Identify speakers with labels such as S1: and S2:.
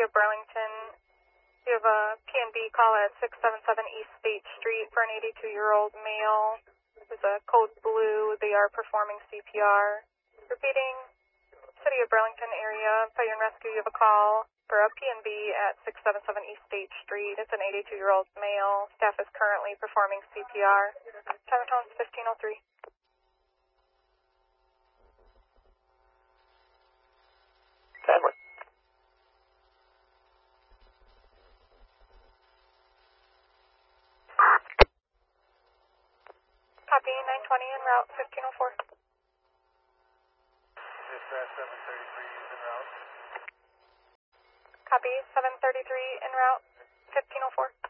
S1: City of Burlington. You have a P&B call at 677 East State Street for an 82-year-old male. There's a code blue. They are performing CPR. Repeating, City of Burlington area, fire and rescue. You have a call for a P&B at 677 East State Street. It's an 82-year-old male. Staff is currently performing CPR. Time and tone's 1503.
S2: Family.
S1: Copy, 920 en route, 1504.
S3: Dispatch 733 en route.
S1: Copy, 733 en route, 1504.